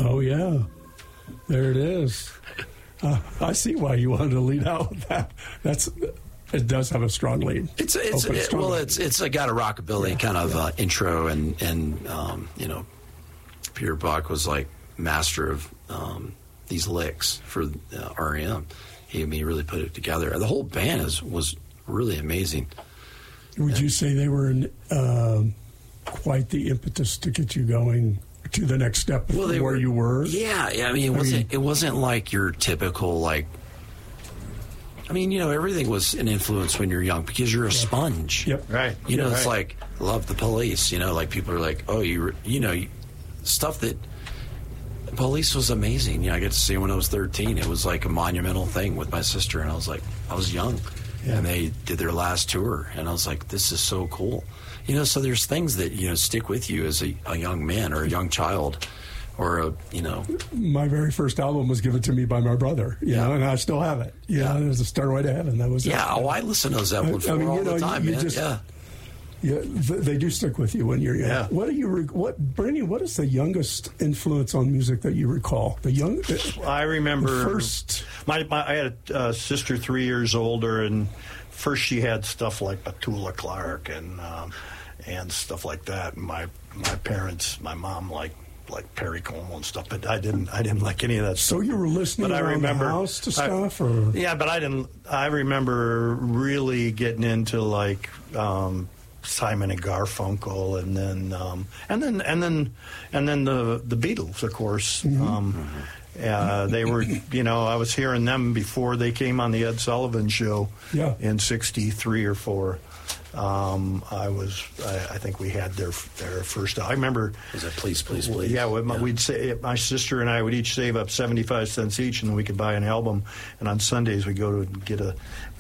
Oh, yeah. There it is. I see why you wanted to lead out with that. It does have a strong lead. It's got a rockabilly kind of intro, and Peter Buck was like master of these licks for REM. He really put it together. The whole band was really amazing. Would you say they were quite the impetus to get you going to the next step where you were? Yeah. I mean, it wasn't like your typical everything was an influence when you're young because you're a sponge. Yep. Right. It's like Love the Police. Like people are like, oh, stuff that. Police was amazing. I got to see it when I was 13. It was like a monumental thing with my sister, and I was young. Yeah. And they did their last tour, and I was like, this is so cool. So there's things that, stick with you as a young man or a young child or My very first album was given to me by my brother, and I still have it. There's a Stairway to Heaven. That was it. I listen to Zeppelin all the time, man. Yeah, they do stick with you when you're young. Yeah. Bernie, what is the youngest influence on music that you recall? I remember first. I had a sister 3 years older, and first she had stuff like Petula Clark and stuff like that. And my parents, my mom liked Perry Como and stuff, but I didn't like any of that stuff. So you were listening around the house to stuff, or but I didn't. I remember really getting into Simon and Garfunkel, and then the Beatles, of course. Mm-hmm. They were, I was hearing them before they came on the Ed Sullivan Show in '63 or '4. I think we had their first. I remember. Was it Please, Please, Please? Yeah, we'd say my sister and I would each save up 75 cents each, and we could buy an album. And on Sundays we'd go to get a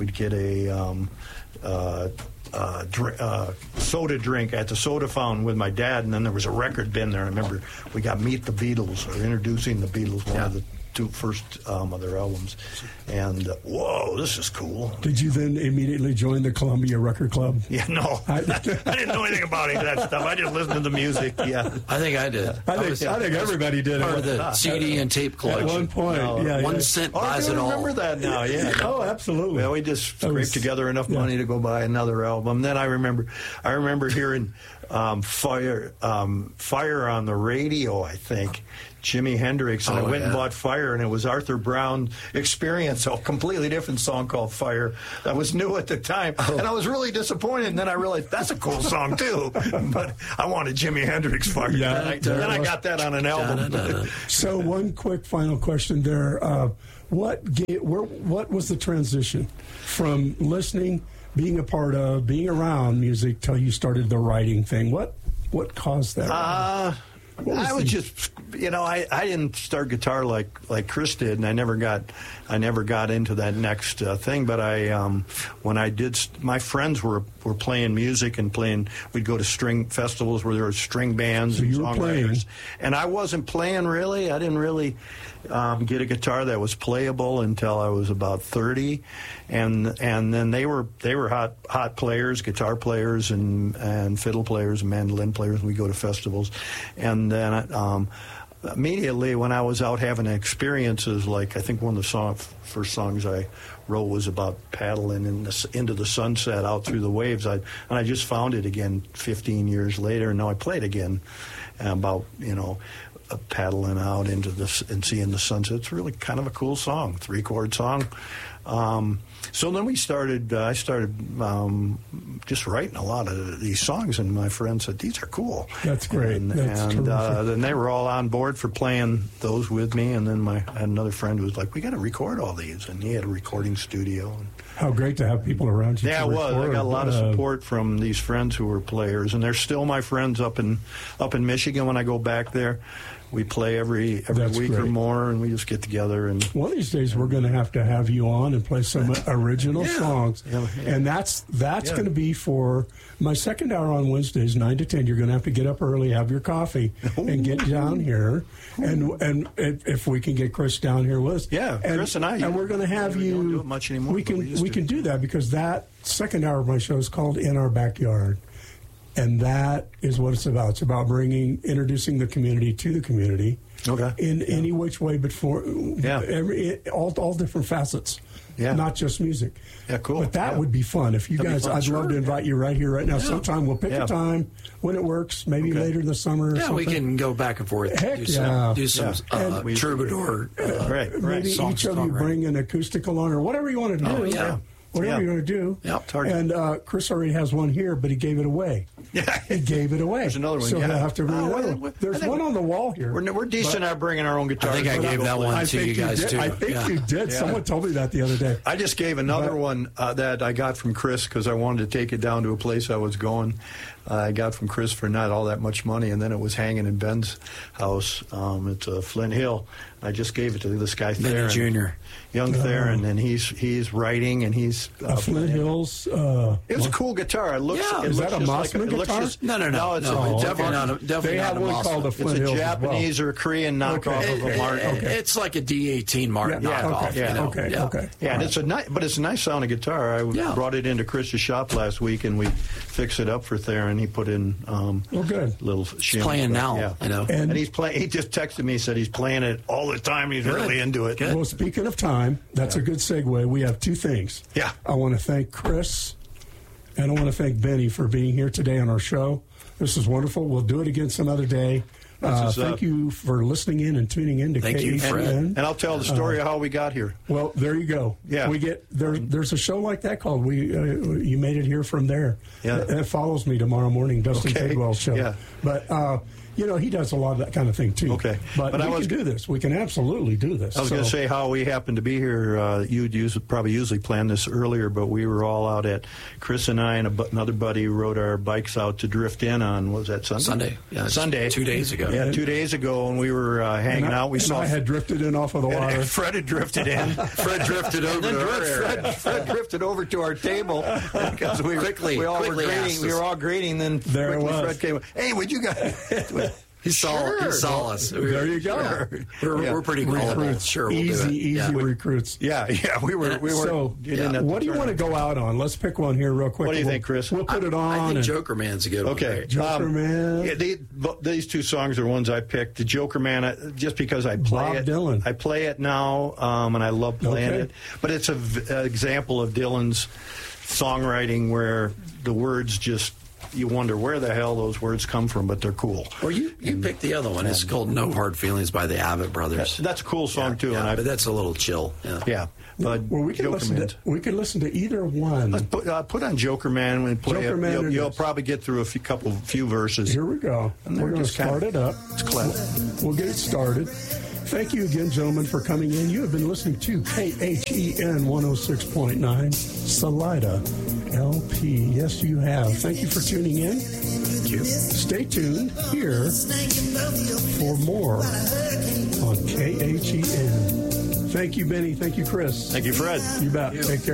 soda drink at the soda fountain with my dad, and then there was a record bin there. I remember we got Meet the Beatles, or Introducing the Beatles, one of the two first of their albums, and whoa, this is cool. Did you then immediately join the Columbia Record Club? Yeah, no, I didn't know anything about any of that stuff. I just listened to the music. Yeah, I think I did. I think everybody did. Part of the CD and tape collection. At one point, 1 cent buys it all. I remember that now. Yeah. Oh, absolutely. Well, we just scraped together enough money to go buy another album. Then I remember hearing Fire on the radio, I think. Jimi Hendrix, and I went and bought Fire, and it was Arthur Brown Experience, a completely different song called Fire that was new at the time, and I was really disappointed, and then I realized that's a cool song too, but I wanted Jimi Hendrix Fire. Yeah, then I got that on an album. So one quick final question there. What was the transition from listening, being a part of, being around music till you started the writing thing? What caused that? I was just, I didn't start guitar like Chris did, and I never got into that next thing. But when I did, my friends were playing music and playing. We'd go to string festivals where there were string bands and songwriters, and I wasn't playing really. I didn't really get a guitar that was playable until I was about 30, and then they were hot players, guitar players, and fiddle players and mandolin players. And we go to festivals, and then immediately when I was out having experiences, like I think one of the first songs I wrote was about paddling into the sunset out through the waves. And I just found it again 15 years later, and now I play it again about paddling out into and seeing the sunset. It's really kind of a cool song, 3-chord song. So then I started just writing a lot of these songs, and my friends said, these are cool. That's great. And then they were all on board for playing those with me, and then I had another friend who was like, we got to record all these, and he had a recording studio. How great to have people around you. Yeah, it was. I got a lot of support from these friends who were players, and they're still my friends up in Michigan. When I go back there, we play every week or more, and we just get together. And one of these days, we're going to have you on and play some original songs, and that's going to be for my second hour on Wednesdays, 9 to 10. You're going to have to get up early, have your coffee, and get down here. And if we can get Chris down here with us, Chris and I, and we're going to have you. Don't do it much anymore. We can do that because that second hour of my show is called In Our Backyard. And that is what it's about. It's about introducing the community to the community. Okay. In any which way, but for all different facets. Yeah. Not just music. Yeah, cool. But that would be fun. If you guys, I'd love to invite you right here, right now. Yeah. Sometime we'll pick a time when it works, maybe later this summer or something. We can go back and forth. Heck do some troubadour. Maybe each of you bring an acoustic along or whatever you want to do. Oh, yeah. Whatever you're going to do. Yep. And Chris already has one here, but he gave it away. Yeah. He gave it away. There's another one. So Yeah. he'll have to bring another one. There's one on the wall here. We're decent at bringing our own guitars. I think I gave that one to you guys, too. I think you did. Yeah. Someone told me that the other day. I just gave another one that I got from Chris because I wanted to take it down to a place I was going. I got from Chris for not all that much money, and then it was hanging in Ben's house. It's Flint Hill. I just gave it to this guy, Benny Theron. Jr. Young Theron, and he's writing, and he's... Flint Hills... it was a cool guitar. It looks, Yeah. it Is looks that a just Mossman guitar? No, it's definitely not. They have one called a It's Flint a Hills Japanese or Korean knockoff of a Martin. It's like a D18 Martin knockoff. Okay. Yeah, and it's a nice sounding guitar. I brought it into Chris's shop last week, and we fixed it up for Theron. He put in good. little shim. He's playing now, And he's playing. He just texted me, said he's playing it all the time. He's really into it. Well, speaking of time, that's a good segue. We have two things. Yeah. I want to thank Chris, and I want to thank Benny for being here today on our show. This is wonderful. We'll do it again some other day. Thank you for listening in and tuning in to KHEN. And I'll tell the story of how we got here. Well, there you go. Yeah. We get there's a show like that called You Made It Here from There. Yeah. That follows me tomorrow morning, Dustin Tidwell's show. Yeah. But he does a lot of that kind of thing too. Okay. But we can do this. We can absolutely do this. I was going to say how we happened to be here. You'd probably usually planned this earlier, but we were all out at Chris and I and another buddy rode our bikes out to Drift In on, was that Sunday? Sunday. Yeah, Sunday. 2 days ago. Yeah, 2 days ago, and we were hanging out. We saw I had drifted in off of the water. Fred had drifted in. Fred drifted over to our area. Fred drifted over to our table because we were all grading. Then there quickly was. Fred came. Hey, would you guys? He saw us. There you go. We're pretty gullible. Sure, we'll do it. Easy recruits. Yeah, we were. So, what do you want to go out on? Let's pick one here real quick. What do you think, Chris? We'll put it on. I think Joker Man's a good one. Okay, Joker Man. Yeah, these two songs are ones I picked. The Joker Man, just because I play Bob Dylan. I play it now, and I love playing it. But it's an example of Dylan's songwriting where the words just. You wonder where the hell those words come from, but they're cool. Or you picked the other one. It's called No Hard Feelings by the Abbott Brothers. That's a cool song, too. Yeah, but that's a little chill. Yeah. But we can listen to either one. Let's put on Joker Man and play Joker Man. You'll probably get through a few verses. Here we go. We're going to start it up. It's clever. We'll get it started. Thank you again, gentlemen, for coming in. You have been listening to KHEN 106.9 Salida LP. Yes, you have. Thank you for tuning in. Thank you. Stay tuned here for more on KHEN. Thank you, Benny. Thank you, Chris. Thank you, Fred. You bet. Take care.